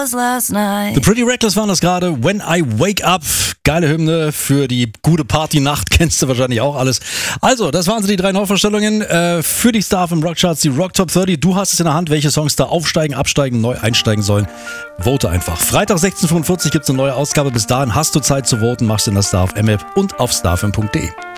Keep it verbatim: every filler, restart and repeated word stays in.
was last night. The Pretty Reckless waren das gerade. When I Wake Up. Geile Hymne für die gute Partynacht. Kennst du wahrscheinlich auch alles. Also, das waren so die drei Neuvorstellungen äh, für die Star im Rockcharts, die Rock Top dreißig. Du hast es in der Hand, welche Songs da aufsteigen, absteigen, neu einsteigen sollen. Vote einfach. Freitag sechzehn Uhr fünfundvierzig gibt es eine neue Ausgabe. Bis dahin hast du Zeit zu voten. Machst du in der Star F M App und auf starfm punkt de.